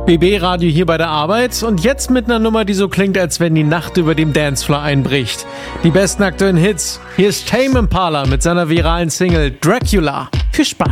BB-Radio hier bei der Arbeit und jetzt mit einer Nummer, die so klingt, als wenn die Nacht über dem Dancefloor einbricht. Die besten aktuellen Hits. Hier ist Tame Impala mit seiner viralen Single Dracula. Viel Spaß!